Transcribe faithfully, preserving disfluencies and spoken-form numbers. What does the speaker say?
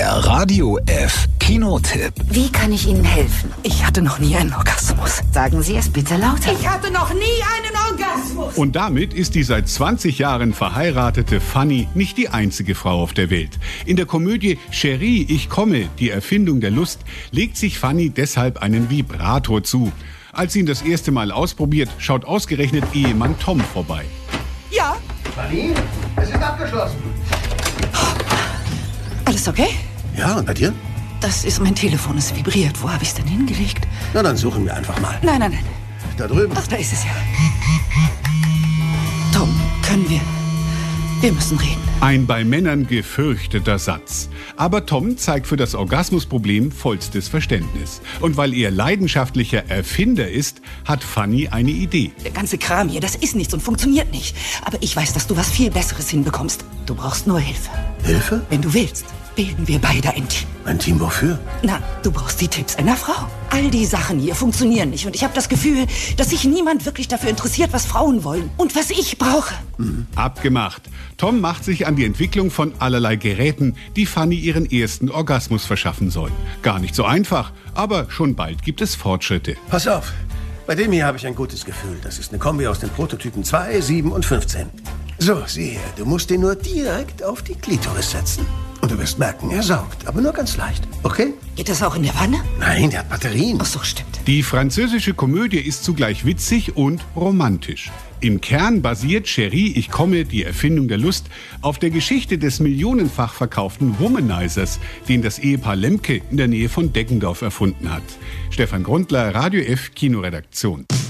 Der Radio F Kinotipp. Wie kann ich Ihnen helfen? Ich hatte noch nie einen Orgasmus. Sagen Sie es bitte lauter. Ich hatte noch nie einen Orgasmus. Und damit ist die seit zwanzig Jahren verheiratete Fanny nicht die einzige Frau auf der Welt. In der Komödie Cherie, ich komme, die Erfindung der Lust, legt sich Fanny deshalb einen Vibrator zu. Als sie ihn das erste Mal ausprobiert, schaut ausgerechnet Ehemann Tom vorbei. Ja. Fanny, es ist abgeschlossen. Alles okay? Ja, und bei dir? Das ist mein Telefon, es vibriert. Wo habe ich es denn hingelegt? Na, dann suchen wir einfach mal. Nein, nein, nein. Da drüben. Ach, da ist es ja. Tom, können wir... Wir müssen reden. Ein bei Männern gefürchteter Satz. Aber Tom zeigt für das Orgasmusproblem vollstes Verständnis. Und weil er leidenschaftlicher Erfinder ist, hat Fanny eine Idee. Der ganze Kram hier, das ist nichts und funktioniert nicht. Aber ich weiß, dass du was viel Besseres hinbekommst. Du brauchst nur Hilfe. Hilfe? Wenn du willst, bilden wir beide ein Team. Ein Team wofür? Na, du brauchst die Tipps einer Frau. All die Sachen hier funktionieren nicht. Und ich habe das Gefühl, dass sich niemand wirklich dafür interessiert, was Frauen wollen und was ich brauche. Mhm. Abgemacht. Tom macht sich an die Entwicklung von allerlei Geräten, die Fanny ihren ersten Orgasmus verschaffen sollen. Gar nicht so einfach, aber schon bald gibt es Fortschritte. Pass auf, bei dem hier habe ich ein gutes Gefühl. Das ist eine Kombi aus den Prototypen zwei, sieben und fünfzehn. So, sieh her, du musst den nur direkt auf die Klitoris setzen. Und du wirst merken, er saugt, aber nur ganz leicht. Okay? Geht das auch in der Wanne? Nein, der hat Batterien. Ach so, stimmt. Die französische Komödie ist zugleich witzig und romantisch. Im Kern basiert Cherie, ich komme, die Erfindung der Lust, auf der Geschichte des millionenfach verkauften Womanizers, den das Ehepaar Lemke in der Nähe von Deggendorf erfunden hat. Stefan Grundler, Radio F Kinoredaktion.